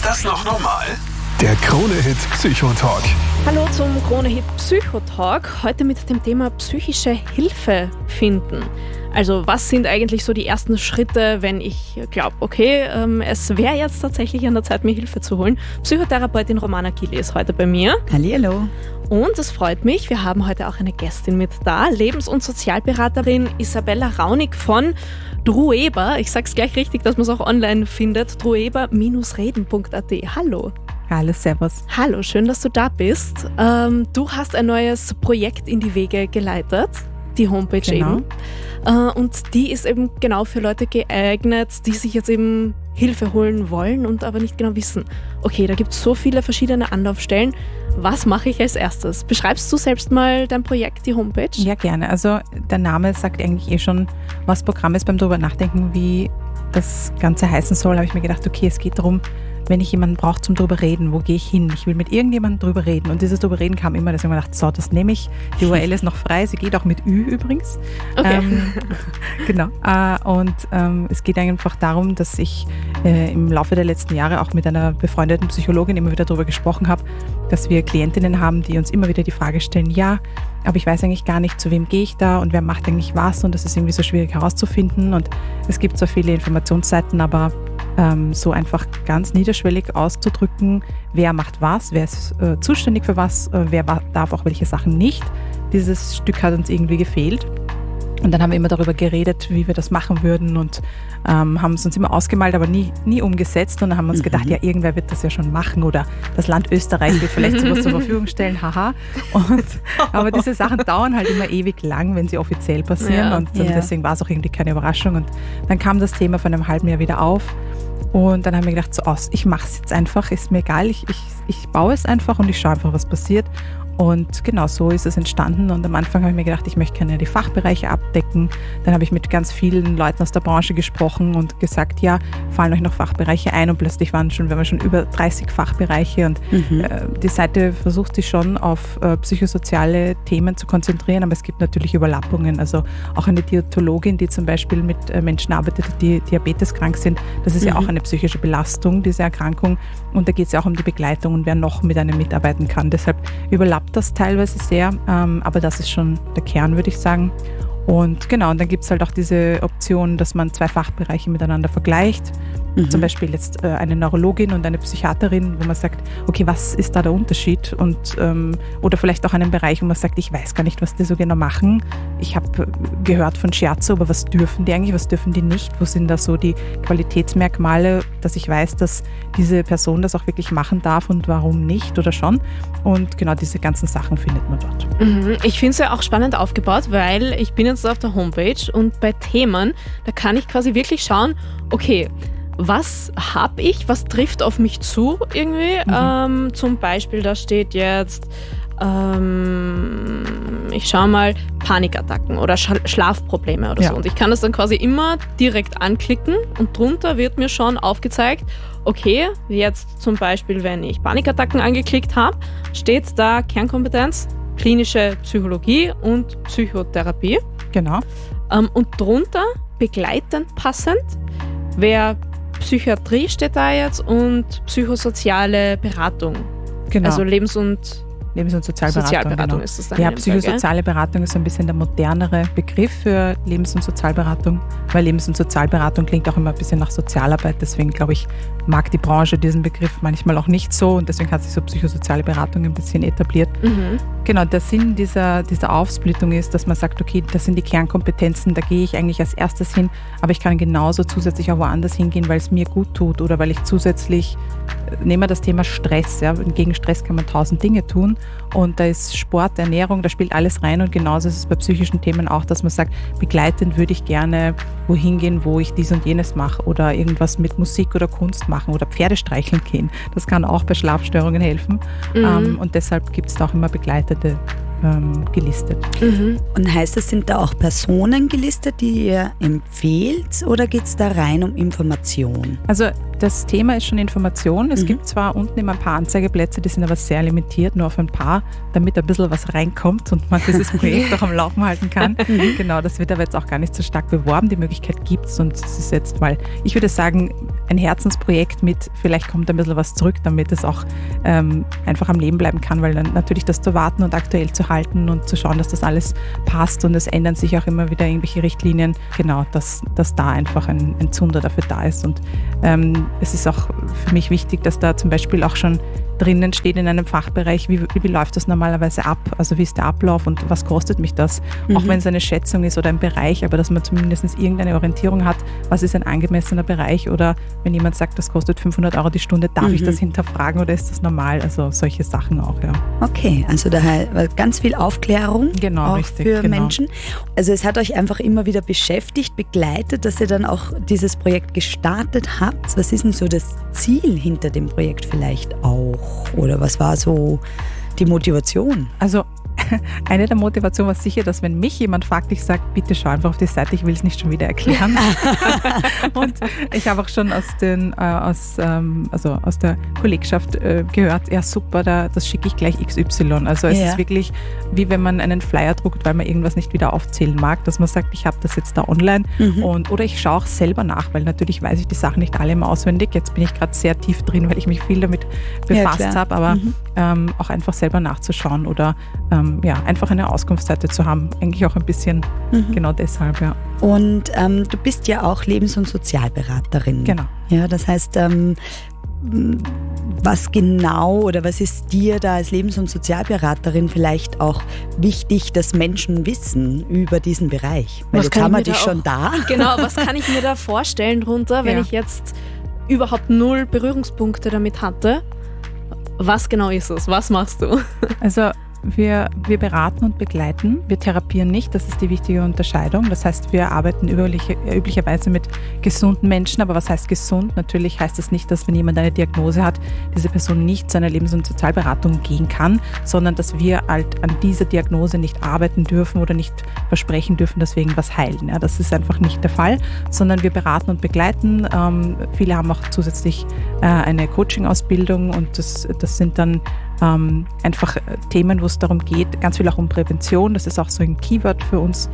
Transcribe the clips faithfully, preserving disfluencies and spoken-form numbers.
das noch normal? Der Krone-Hit Psychotalk. Hallo zum Krone-Hit Psychotalk. Heute mit dem Thema psychische Hilfe finden. Also was sind eigentlich so die ersten Schritte, wenn ich glaube, okay, ähm, es wäre jetzt tatsächlich an der Zeit, mir Hilfe zu holen. Psychotherapeutin Romana Gili ist heute bei mir. Hallihallo. Und es freut mich, wir haben heute auch eine Gästin mit da, Lebens- und Sozialberaterin Isabella Raunig von Drueber. Ich sag's gleich richtig, dass man es auch online findet. drueber Reden punkt a t. Hallo. Hallo, servus. Hallo, schön, dass du da bist. Ähm, du hast ein neues Projekt in die Wege geleitet, die Homepage Genau. eben. Äh, und die ist eben genau für Leute geeignet, die sich jetzt eben Hilfe holen wollen und aber nicht genau wissen. Okay, da gibt es so viele verschiedene Anlaufstellen. Was mache ich als erstes? Beschreibst du selbst mal dein Projekt, die Homepage? Ja, gerne. Also der Name sagt eigentlich eh schon, was Programm ist. Beim drüber nachdenken, wie das Ganze heißen soll, habe ich mir gedacht, okay, es geht darum, wenn ich jemanden brauche zum drüber reden, wo gehe ich hin? Ich will mit irgendjemandem drüber reden. Und dieses drüber reden kam immer, deswegen habe ich mir gedacht, so, das nehme ich. Die U R L ist noch frei, sie geht auch mit Ü übrigens. Okay. Ähm, genau. Äh, und ähm, es geht einfach darum, dass ich äh, im Laufe der letzten Jahre auch mit einer befreundeten Psychologin immer wieder darüber gesprochen habe, dass wir Klientinnen haben, die uns immer wieder die Frage stellen, ja, aber ich weiß eigentlich gar nicht, zu wem gehe ich da und wer macht eigentlich was, und das ist irgendwie so schwierig herauszufinden. Und es gibt zwar viele Informationsseiten, aber ähm, so einfach ganz niederschwellig auszudrücken, wer macht was, wer ist äh, zuständig für was, äh, wer wa- darf auch welche Sachen nicht. Dieses Stück hat uns irgendwie gefehlt. Und dann haben wir immer darüber geredet, wie wir das machen würden, und ähm, haben es uns immer ausgemalt, aber nie, nie umgesetzt. Und dann haben wir uns gedacht, ja, irgendwer wird das ja schon machen, oder das Land Österreich wird vielleicht sowas zur Verfügung stellen, haha. Und, aber diese Sachen dauern halt immer ewig lang, wenn sie offiziell passieren, Ja. und, Ja. und deswegen war es auch irgendwie keine Überraschung. Und dann kam das Thema von einem halben Jahr wieder auf. Und dann haben wir gedacht, so aus, ich mache es jetzt einfach, ist mir egal, ich, ich, ich baue es einfach und ich schaue einfach, was passiert. Und genau so ist es entstanden. Und am Anfang habe ich mir gedacht, ich möchte gerne die Fachbereiche abdecken. Dann habe ich mit ganz vielen Leuten aus der Branche gesprochen und gesagt, ja, fallen euch noch Fachbereiche ein? Und plötzlich waren schon, wir waren schon über dreißig Fachbereiche. Und Mhm. äh, die Seite versucht sich schon auf äh, psychosoziale Themen zu konzentrieren, aber es gibt natürlich Überlappungen. Also auch eine Diätologin, die zum Beispiel mit äh, Menschen arbeitet, die diabeteskrank sind, das ist Mhm. ja auch eine psychische Belastung, diese Erkrankung. Und da geht es ja auch um die Begleitung und wer noch mit einem mitarbeiten kann. Deshalb überlappt das teilweise sehr, ähm, aber das ist schon der Kern, würde ich sagen. Und genau, und dann gibt es halt auch diese Option, dass man zwei Fachbereiche miteinander vergleicht. Mhm. Zum Beispiel jetzt äh, eine Neurologin und eine Psychiaterin, wo man sagt, okay, was ist da der Unterschied? Und, ähm, oder vielleicht auch einen Bereich, wo man sagt, ich weiß gar nicht, was die so genau machen. Ich habe gehört von Shiatsu, aber was dürfen die eigentlich, was dürfen die nicht? Wo sind da so die Qualitätsmerkmale, dass ich weiß, dass diese Person das auch wirklich machen darf und warum nicht oder schon? Und genau diese ganzen Sachen findet man dort. Mhm. Ich finde es ja auch spannend aufgebaut, weil ich bin jetzt auf der Homepage und bei Themen, da kann ich quasi wirklich schauen, okay, was habe ich, was trifft auf mich zu irgendwie? Mhm. Ähm, zum Beispiel, da steht jetzt, ähm, ich schaue mal, Panikattacken oder Sch- Schlafprobleme oder Ja. so. Und ich kann das dann quasi immer direkt anklicken und drunter wird mir schon aufgezeigt, okay, jetzt zum Beispiel, wenn ich Panikattacken angeklickt habe, steht da Kernkompetenz, klinische Psychologie und Psychotherapie. Genau. Ähm, und drunter begleitend passend wäre Psychiatrie steht da jetzt und psychosoziale Beratung. genau. Also Lebens- und Lebens- und Sozialberatung. Sozialberatung genau. ist das dann. Ja, in dem Fall, gell? psychosoziale Beratung ist so ein bisschen der modernere Begriff für Lebens- und Sozialberatung, weil Lebens- und Sozialberatung klingt auch immer ein bisschen nach Sozialarbeit, deswegen glaube ich, mag die Branche diesen Begriff manchmal auch nicht so, und deswegen hat sich so psychosoziale Beratung ein bisschen etabliert. Mhm. Genau, der Sinn dieser, dieser Aufsplittung ist, dass man sagt, okay, das sind die Kernkompetenzen, da gehe ich eigentlich als erstes hin, aber ich kann genauso zusätzlich auch woanders hingehen, weil es mir gut tut oder weil ich zusätzlich, nehmen wir das Thema Stress, ja, gegen Stress kann man tausend Dinge tun, und da ist Sport, Ernährung, da spielt alles rein, und genauso ist es bei psychischen Themen auch, dass man sagt, begleitend würde ich gerne wohin gehen, wo ich dies und jenes mache oder irgendwas mit Musik oder Kunst machen oder Pferde streicheln gehen. Das kann auch bei Schlafstörungen helfen, Mhm. ähm, und deshalb gibt es da auch immer Begleitete ähm, gelistet. Mhm. Und heißt es, sind da auch Personen gelistet, die ihr empfehlt, oder geht es da rein um Information? Also Das Thema ist schon Information. Es Mhm. gibt zwar unten immer ein paar Anzeigeplätze, die sind aber sehr limitiert, nur auf ein paar, damit ein bisschen was reinkommt und man dieses Projekt auch am Laufen halten kann. Genau, das wird aber jetzt auch gar nicht so stark beworben. Die Möglichkeit gibt es und es ist jetzt mal, ich würde sagen, ein Herzensprojekt mit, vielleicht kommt ein bisschen was zurück, damit es auch ähm, einfach am Leben bleiben kann, weil dann natürlich das zu warten und aktuell zu halten und zu schauen, dass das alles passt und es ändern sich auch immer wieder irgendwelche Richtlinien, genau, dass, dass da einfach ein, ein Zunder dafür da ist. Und ähm, es ist auch für mich wichtig, dass da zum Beispiel auch schon drinnen steht in einem Fachbereich, wie, wie läuft das normalerweise ab, also wie ist der Ablauf und was kostet mich das, Mhm. auch wenn es eine Schätzung ist oder ein Bereich, aber dass man zumindest irgendeine Orientierung hat, was ist ein angemessener Bereich oder wenn jemand sagt, das kostet fünfhundert Euro die Stunde, darf Mhm. ich das hinterfragen oder ist das normal, also solche Sachen auch, ja. Okay, also daher ganz viel Aufklärung Genau, auch richtig, für genau. Menschen. Also es hat euch einfach immer wieder beschäftigt, begleitet, dass ihr dann auch dieses Projekt gestartet habt. Was ist denn so das Ziel hinter dem Projekt vielleicht auch? Oder was war so die Motivation? Also eine der Motivationen war sicher, dass wenn mich jemand fragt, ich sage, bitte schau einfach auf die Seite, ich will es nicht schon wieder erklären. Und ich habe auch schon aus, den, äh, aus, ähm, also aus der Kollegschaft äh, gehört, ja super, da, das schicke ich gleich X Y. Also es Ja. ist wirklich wie wenn man einen Flyer druckt, weil man irgendwas nicht wieder aufzählen mag, dass man sagt, ich habe das jetzt da online Mhm. und oder ich schaue auch selber nach, weil natürlich weiß ich die Sachen nicht alle immer auswendig. Jetzt bin ich gerade sehr tief drin, weil ich mich viel damit Ja, befasst klar. habe, aber Mhm. ähm, auch einfach selber nachzuschauen oder ähm, ja, einfach eine Auskunftsseite zu haben. Eigentlich auch ein bisschen Mhm. genau deshalb, ja. Und ähm, du bist ja auch Lebens- und Sozialberaterin. Genau. Ja, das heißt, ähm, was genau oder was ist dir da als Lebens- und Sozialberaterin vielleicht auch wichtig, dass Menschen wissen über diesen Bereich? Weil Was jetzt kann haben ich wir mir dich da schon da. Genau, was kann ich mir da vorstellen drunter, wenn Ja. ich jetzt überhaupt null Berührungspunkte damit hatte? Was genau ist es? Was machst du? Also wir, wir beraten und begleiten, wir therapieren nicht, das ist die wichtige Unterscheidung. Das heißt, wir arbeiten übliche, üblicherweise mit gesunden Menschen, aber was heißt gesund? Natürlich heißt das nicht, dass wenn jemand eine Diagnose hat, diese Person nicht zu einer Lebens- und Sozialberatung gehen kann, sondern dass wir halt an dieser Diagnose nicht arbeiten dürfen oder nicht versprechen dürfen, dass wir irgendwas heilen. Ja, das ist einfach nicht der Fall, sondern wir beraten und begleiten. Ähm, viele haben auch zusätzlich äh, eine Coaching-Ausbildung und das, das sind dann Ähm, einfach Themen, wo es darum geht, ganz viel auch um Prävention. Das ist auch so ein Keyword für uns,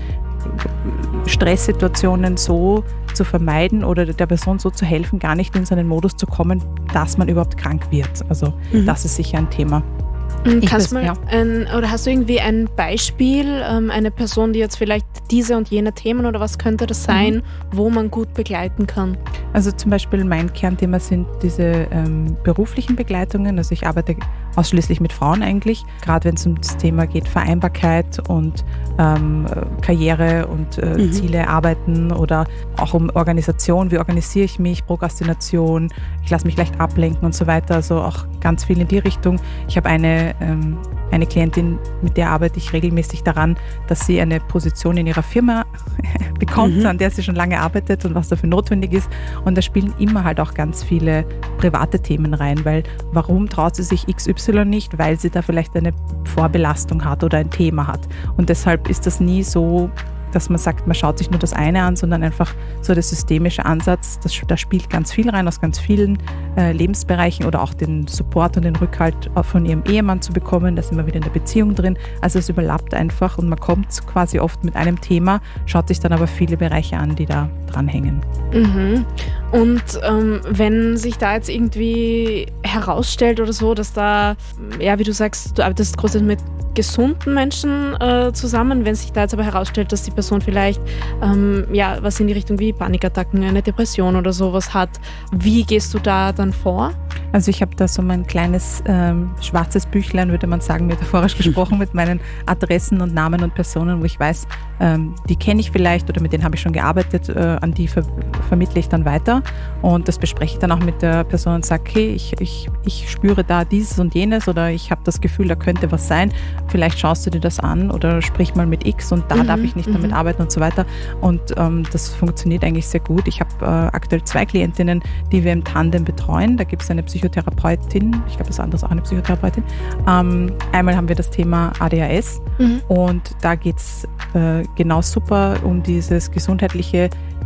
Stresssituationen so zu vermeiden oder der Person so zu helfen, gar nicht in so einen Modus zu kommen, dass man überhaupt krank wird. Also Mhm. das ist sicher ein Thema. Ich Kannst weiß, mal ja. ein, oder hast du irgendwie ein Beispiel, ähm, eine Person, die jetzt vielleicht diese und jene Themen oder was könnte das sein, wo man gut begleiten kann? Also zum Beispiel mein Kernthema sind diese ähm, beruflichen Begleitungen. Also ich arbeite ausschließlich mit Frauen eigentlich, gerade wenn es um das Thema geht, Vereinbarkeit und ähm, Karriere und äh, Mhm. Ziele arbeiten oder auch um Organisation, wie organisiere ich mich, Prokrastination, ich lasse mich leicht ablenken und so weiter, also auch ganz viel in die Richtung. Ich habe eine, ähm, eine Klientin, mit der arbeite ich regelmäßig daran, dass sie eine Position in ihrer Firma bekommt, Mhm. an der sie schon lange arbeitet und was dafür notwendig ist. Und da spielen immer halt auch ganz viele private Themen rein, weil warum traut sie sich X Y nicht? Weil sie da vielleicht eine Vorbelastung hat oder ein Thema hat. Und deshalb ist das nie so, dass man sagt, man schaut sich nur das eine an, sondern einfach so der systemische Ansatz, das, da spielt ganz viel rein aus ganz vielen äh, Lebensbereichen oder auch den Support und den Rückhalt von ihrem Ehemann zu bekommen, da sind wir wieder in der Beziehung drin. Also es überlappt einfach und man kommt quasi oft mit einem Thema, schaut sich dann aber viele Bereiche an, die da dranhängen. Mhm. Und ähm, wenn sich da jetzt irgendwie herausstellt oder so, dass da, ja, wie du sagst, du arbeitest großteils mit gesunden Menschen äh, zusammen, wenn sich da jetzt aber herausstellt, dass die Person vielleicht ähm, ja, was in die Richtung wie Panikattacken, eine Depression oder sowas hat, wie gehst du da dann vor? Also ich habe da so mein kleines ähm, schwarzes Büchlein, würde man sagen, metaphorisch gesprochen, mit meinen Adressen und Namen und Personen, wo ich weiß, ähm, die kenne ich vielleicht oder mit denen habe ich schon gearbeitet, äh, an die ver vermittle ich dann weiter und das bespreche ich dann auch mit der Person und sage, okay, ich, ich, ich spüre da dieses und jenes oder ich habe das Gefühl, da könnte was sein, vielleicht schaust du dir das an oder sprich mal mit X und da Mhm, darf ich nicht mhm. damit arbeiten und so weiter und ähm, das funktioniert eigentlich sehr gut. Ich habe äh, aktuell zwei Klientinnen, die wir im Tandem betreuen, da gibt es eine Psychotherapeutin, ich glaube das andere ist auch eine Psychotherapeutin. Ähm, einmal haben wir das Thema A D H S Mhm. und da geht es äh, genau super um dieses gesundheitliche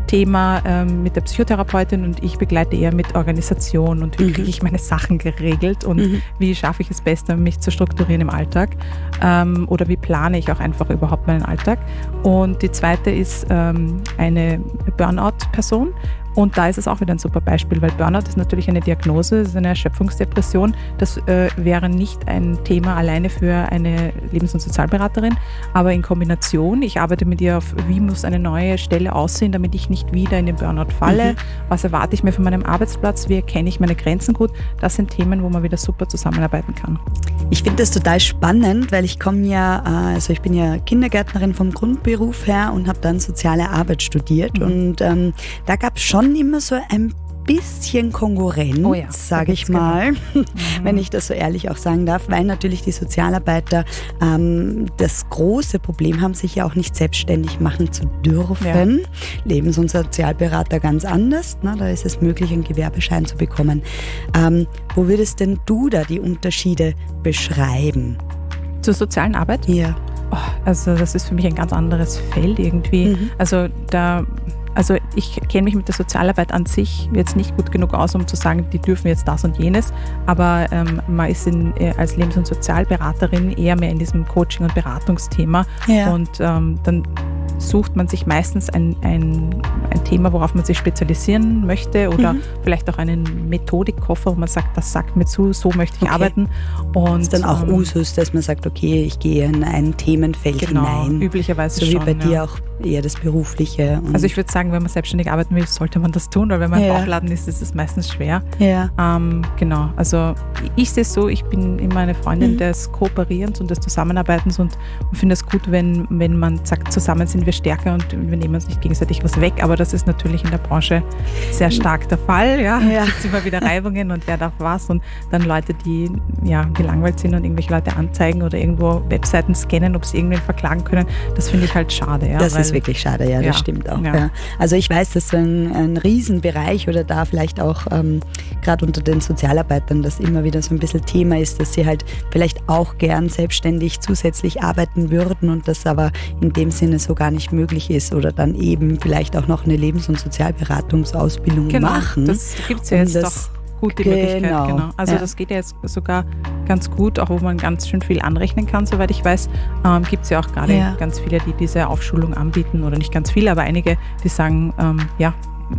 Thema ähm, mit der Psychotherapeutin und ich begleite eher mit Organisation und wie Mhm. kriege ich meine Sachen geregelt und Mhm. wie schaffe ich es besser, mich zu strukturieren im Alltag ähm, oder wie plane ich auch einfach überhaupt meinen Alltag. Und die zweite ist ähm, eine Burnout-Person. Und da ist es auch wieder ein super Beispiel, weil Burnout ist natürlich eine Diagnose, es ist eine Erschöpfungsdepression. Das äh, wäre nicht ein Thema alleine für eine Lebens- und Sozialberaterin, aber in Kombination, ich arbeite mit ihr auf, wie muss eine neue Stelle aussehen, damit ich nicht wieder in den Burnout falle, Mhm. was erwarte ich mir von meinem Arbeitsplatz, wie erkenne ich meine Grenzen gut. Das sind Themen, wo man wieder super zusammenarbeiten kann. Ich finde das total spannend, weil ich komme ja, äh, also ich bin ja Kindergärtnerin vom Grundberuf her und habe dann soziale Arbeit studiert Mhm. und ähm, da gab es schon immer so ein bisschen Konkurrenz, Oh ja, sage da ich gibt's mal, wenn ich das so ehrlich auch sagen darf, weil natürlich die Sozialarbeiter ähm, das große Problem haben, sich ja auch nicht selbstständig machen zu dürfen. Lebens- und Sozialberater ganz anders, ne? Da ist es möglich, einen Gewerbeschein zu bekommen. Ähm, wo würdest denn du da die Unterschiede beschreiben? Zur sozialen Arbeit? Ja. Oh, also das ist für mich ein ganz anderes Feld irgendwie. Mhm. Also da, also ich kenne mich mit der Sozialarbeit an sich jetzt nicht gut genug aus, um zu sagen, die dürfen jetzt das und jenes. Aber ähm, man ist in, äh, als Lebens- und Sozialberaterin eher mehr in diesem Coaching- und Beratungsthema. Ja. Und ähm, dann sucht man sich meistens ein, ein, ein Thema, worauf man sich spezialisieren möchte oder Mhm. vielleicht auch einen Methodikkoffer, wo man sagt, das sagt mir zu, so möchte ich Okay. arbeiten. Und Ist dann auch ähm, Usus, dass man sagt, okay, ich gehe in ein Themenfeld genau, hinein. üblicherweise So wie schon, bei ja. dir auch eher das Berufliche. Und Also ich würde sagen, wenn man selbstständig arbeiten will, sollte man das tun, weil wenn man Ja. im Bauchladen ist, ist es meistens schwer. ja. Ähm, genau, also ich sehe es so, ich bin immer eine Freundin Mhm. des Kooperierens und des Zusammenarbeitens und, und finde es gut, wenn, wenn man sagt, zusammen sind wir stärker und wir nehmen uns nicht gegenseitig was weg, aber das ist natürlich in der Branche sehr stark der Fall. Ja, Ja. es gibt immer wieder Reibungen und wer darf was und dann Leute, die ja gelangweilt sind und irgendwelche Leute anzeigen oder irgendwo Webseiten scannen, ob sie irgendwen verklagen können, das finde ich halt schade. Ja, Das weil- ist wirklich schade, ja, das Ja, stimmt auch. ja. Ja. Also ich weiß, dass so ein, ein Riesenbereich oder da vielleicht auch ähm, gerade unter den Sozialarbeitern das immer wieder so ein bisschen Thema ist, dass sie halt vielleicht auch gern selbstständig zusätzlich arbeiten würden und das aber in dem Sinne so gar nicht möglich ist oder dann eben vielleicht auch noch eine Lebens- und Sozialberatungsausbildung Genau, machen. das gibt es ja um jetzt das- doch gut die Genau, Möglichkeit. Genau. Also ja. das geht ja jetzt sogar ganz gut, auch wo man ganz schön viel anrechnen kann, soweit ich weiß. Ähm, gibt es ja auch gerade Ja. ganz viele, die diese Aufschulung anbieten oder nicht ganz viele, aber einige, die sagen, ähm, ja,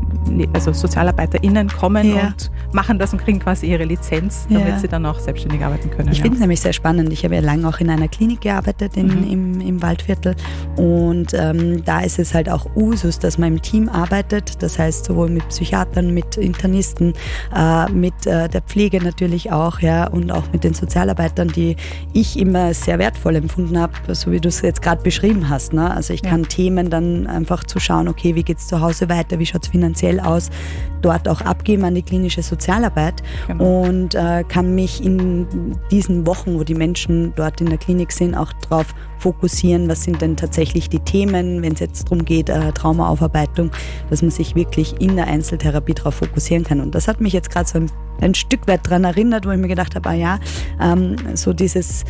also SozialarbeiterInnen kommen Ja. und machen das und kriegen quasi ihre Lizenz, damit Ja. sie dann auch selbstständig arbeiten können. Ich ja. finde es nämlich sehr spannend. Ich habe ja lange auch in einer Klinik gearbeitet in, Mhm. im, im Waldviertel und ähm, da ist es halt auch Usus, dass man im Team arbeitet. Das heißt sowohl mit Psychiatern, mit Internisten, äh, mit äh, der Pflege natürlich auch, ja, und auch mit den Sozialarbeitern, die ich immer sehr wertvoll empfunden habe, so wie du es jetzt gerade beschrieben hast. Ne? Also ich Ja. kann Themen dann einfach zu schauen, okay, wie geht es zu Hause weiter, wie schaut es finanziell aus, dort auch abgeben an die klinische Sozialarbeit Genau. und äh, kann mich in diesen Wochen, wo die Menschen dort in der Klinik sind, auch darauf fokussieren, was sind denn tatsächlich die Themen, wenn es jetzt darum geht, äh, Traumaaufarbeitung, dass man sich wirklich in der Einzeltherapie darauf fokussieren kann. Und das hat mich jetzt gerade so ein, ein Stück weit daran erinnert, wo ich mir gedacht habe, ah ja, ähm, so dieses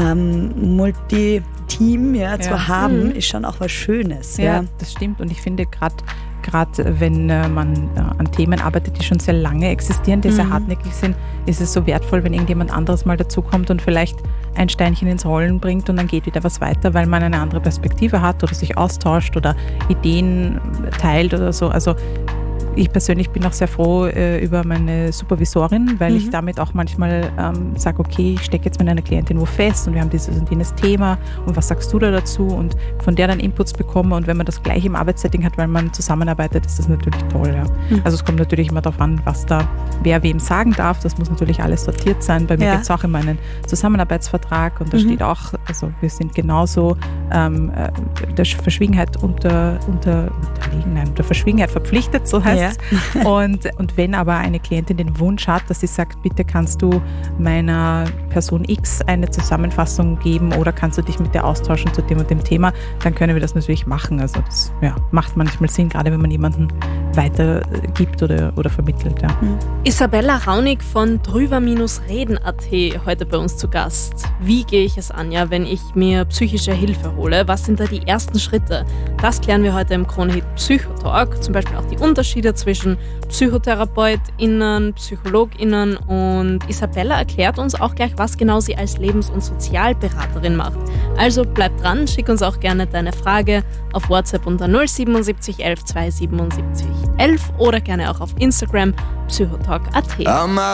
ähm, Multi-Team ja, Ja. zu haben, Mhm. ist schon auch was Schönes. Ja, Ja. das stimmt. Und ich finde gerade, gerade wenn äh, man äh, an Themen arbeitet, die schon sehr lange existieren, die sehr Mhm. hartnäckig sind, ist es so wertvoll, wenn irgendjemand anderes mal dazukommt und vielleicht ein Steinchen ins Rollen bringt und dann geht wieder was weiter, weil man eine andere Perspektive hat oder sich austauscht oder Ideen teilt oder so. Also ich persönlich bin auch sehr froh äh, über meine Supervisorin, weil Mhm. ich damit auch manchmal ähm, sage, okay, ich stecke jetzt mit einer Klientin wo fest und wir haben dieses und jenes Thema und was sagst du da dazu und von der dann Inputs bekomme und wenn man das gleich im Arbeitssetting hat, weil man zusammenarbeitet, ist das natürlich toll. Ja. Mhm. Also es kommt natürlich immer darauf an, was da wer wem sagen darf, das muss natürlich alles sortiert sein. Bei mir Ja. gibt es auch immer einen Zusammenarbeitsvertrag und da Mhm. steht auch, also wir sind genauso ähm, äh, der Verschwiegenheit unter, unter, unterliegen, nein, der Verschwiegenheit verpflichtet, so heißt Ja. es. Und, und wenn aber eine Klientin den Wunsch hat, dass sie sagt, bitte kannst du meiner Person X eine Zusammenfassung geben oder kannst du dich mit der austauschen zu dem und dem Thema, dann können wir das natürlich machen. Also das ja, macht manchmal Sinn, gerade wenn man jemanden weitergibt oder, oder vermittelt. Ja. Isabella Raunig von drüber-reden punkt at heute bei uns zu Gast. Wie gehe ich es an, ja, wenn ich mir psychische Hilfe hole? Was sind da die ersten Schritte? Das klären wir heute im Krone-Hit Psychotalk, zum Beispiel auch die Unterschiede zwischen PsychotherapeutInnen, PsychologInnen, und Isabella erklärt uns auch gleich, was genau sie als Lebens- und Sozialberaterin macht. Also bleib dran, schick uns auch gerne deine Frage auf WhatsApp unter null siebenundsiebzig elf zweihundertsiebenundsiebzig elf oder gerne auch auf Instagram psychotalk punkt at.